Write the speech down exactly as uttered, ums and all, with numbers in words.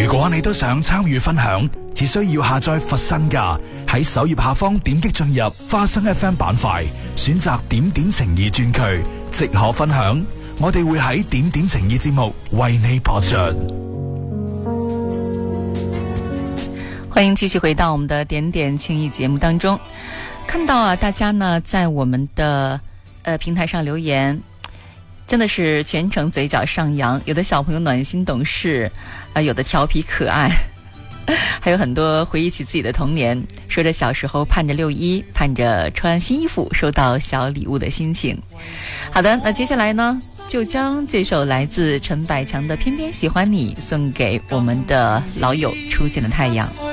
如果你都想參與分享，只需要下載佛山家，喺首頁下方點擊進入花生 F M 板塊，選擇點點情誼專區，即可分享。我哋會喺點點情誼節目為你播出。 歡迎繼續回到我們的點點情誼節目當中。看到啊，大家呢在我們的呃平台上留言，真的是全程嘴角上揚，有的小朋友暖心懂事，呃，有的調皮可愛，還有很多回憶起自己的童年，說着小時候盼着六一，盼着穿新衣服，收到小禮物的心情。好的，那接下來呢，就將這首來自陳百強的《偏偏喜歡你》送給我們的老友初見的太陽。